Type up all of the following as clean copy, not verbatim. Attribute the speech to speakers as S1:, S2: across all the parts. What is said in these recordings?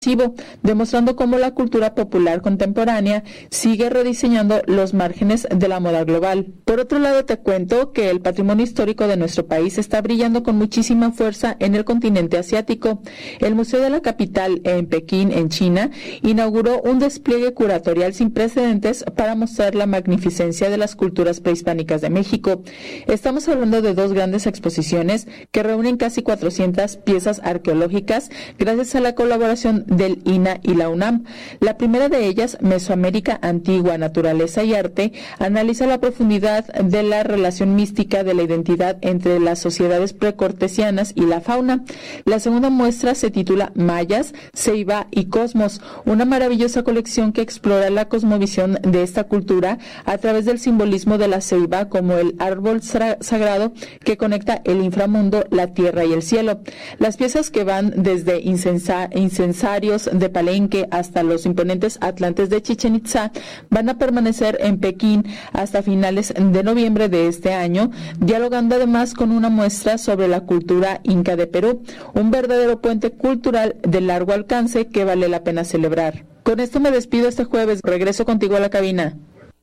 S1: demostrando cómo la cultura popular contemporánea sigue rediseñando los márgenes de la moda global. Por otro lado, te cuento que el patrimonio histórico de nuestro país está brillando con muchísima fuerza en el continente asiático. El Museo de la Capital en Pekín, en China, inauguró un despliegue curatorial sin precedentes para mostrar la magnificencia de las culturas prehispánicas de México. Estamos hablando de dos grandes exposiciones que reúnen casi 400 piezas arqueológicas gracias a la colaboración del INAH y la UNAM. La primera de ellas, Mesoamérica Antigua, Naturaleza y Arte, analiza la profundidad de la relación mística de la identidad entre las sociedades precortesianas y la fauna. La segunda muestra se titula Mayas, Ceiba y Cosmos, una maravillosa colección que explora la cosmovisión de esta cultura a través del simbolismo de la ceiba como el árbol sagrado que conecta el inframundo, la tierra y el cielo. Las piezas, que van desde incensarios de Palenque hasta los imponentes atlantes de Chichén Itzá, van a permanecer en Pekín hasta finales de noviembre de este año, dialogando además con una muestra sobre la cultura inca de Perú, un verdadero puente cultural de largo alcance que vale la pena celebrar. Con esto me despido este jueves. Regreso contigo a la cabina.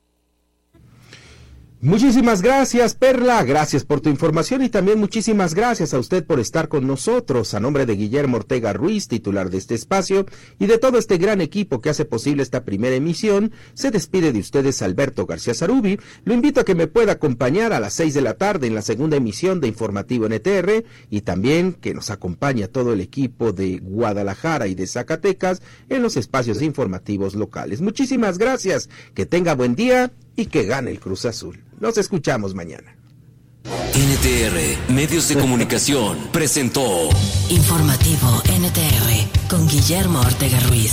S2: Muchísimas gracias, Perla, gracias por tu información y también muchísimas gracias a usted por estar con nosotros. A nombre de Guillermo Ortega Ruiz, titular de este espacio, y de todo este gran equipo que hace posible esta primera emisión, se despide de ustedes Alberto García Zarubi. Lo invito a que me pueda acompañar a las 6 de la tarde en la segunda emisión de Informativo NTR, y también que nos acompañe a todo el equipo de Guadalajara y de Zacatecas en los espacios informativos locales. Muchísimas gracias, que tenga buen día y que gane el Cruz Azul. Nos escuchamos mañana.
S3: NTR Medios de Comunicación presentó Informativo NTR con Guillermo Ortega Ruiz.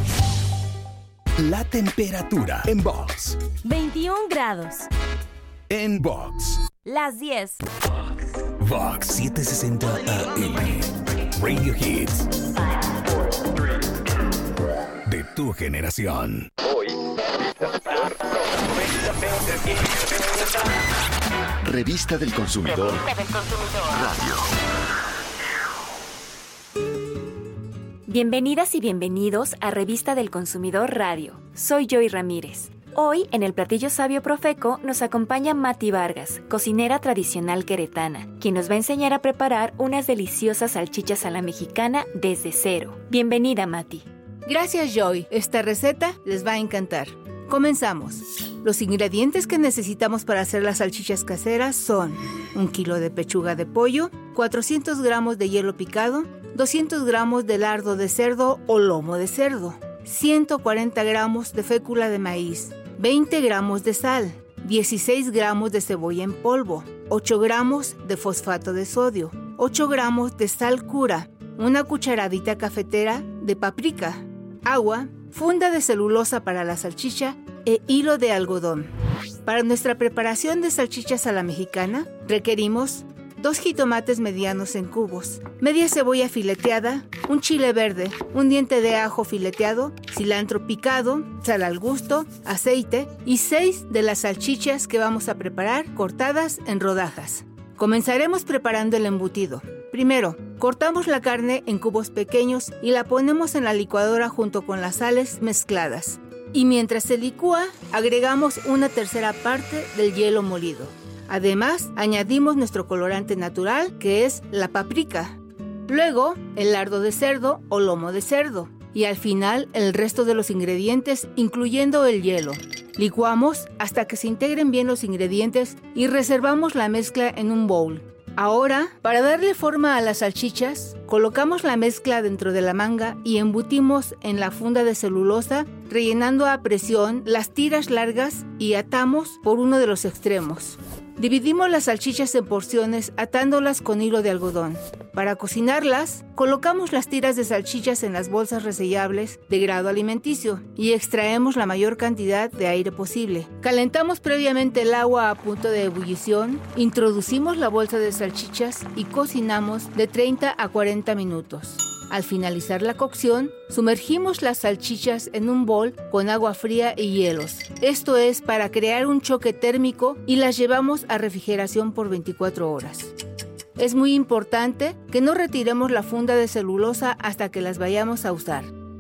S4: La temperatura en Box.
S5: 21 grados.
S4: En Box.
S5: Las 10.
S4: Vox 760 AM. Radio Hits. De tu generación.
S6: Revista del Consumidor. Radio.
S5: Bienvenidas y bienvenidos a Revista del Consumidor Radio. Soy Joy Ramírez. Hoy, en el Platillo Sabio Profeco, nos acompaña Mati Vargas, cocinera tradicional queretana, quien nos va a enseñar a preparar unas deliciosas salchichas a la mexicana desde cero. Bienvenida, Mati.
S7: Gracias, Joy. Esta receta les va a encantar. Comenzamos. Los ingredientes que necesitamos para hacer las salchichas caseras son 1 kilo de pechuga de pollo, 400 gramos de hielo picado, 200 gramos de lardo de cerdo o lomo de cerdo, 140 gramos de fécula de maíz, 20 gramos de sal, 16 gramos de cebolla en polvo, 8 gramos de fosfato de sodio, 8 gramos de sal cura, una cucharadita cafetera de paprika, agua, funda de celulosa para la salchicha e hilo de algodón. Para nuestra preparación de salchichas a la mexicana, requerimos 2 jitomates medianos en cubos, media cebolla fileteada, un chile verde, un diente de ajo fileteado, cilantro picado, sal al gusto, aceite y 6 de las salchichas que vamos a preparar cortadas en rodajas. Comenzaremos preparando el embutido. Primero, cortamos la carne en cubos pequeños y la ponemos en la licuadora junto con las sales mezcladas. Y mientras se licúa, agregamos una tercera parte del hielo molido. Además, añadimos nuestro colorante natural, que es la paprika. Luego, el lardo de cerdo o lomo de cerdo. Y al final, el resto de los ingredientes, incluyendo el hielo. Licuamos hasta que se integren bien los ingredientes y reservamos la mezcla en un bowl. Ahora, para darle forma a las salchichas, colocamos la mezcla dentro de la manga y embutimos en la funda de celulosa, rellenando a presión las tiras largas y atamos por uno de los extremos. Dividimos las salchichas en porciones atándolas con hilo de algodón. Para cocinarlas, colocamos las tiras de salchichas en las bolsas resellables de grado alimenticio y extraemos la mayor cantidad de aire posible. Calentamos previamente el agua a punto de ebullición, introducimos la bolsa de salchichas y cocinamos de 30 a 40 minutos. Al finalizar la cocción, sumergimos las salchichas en un bol con agua fría y hielos. Esto es para crear un choque térmico y las llevamos a refrigeración por 24 horas. Es muy importante que no retiremos la funda de celulosa hasta que las vayamos a usar.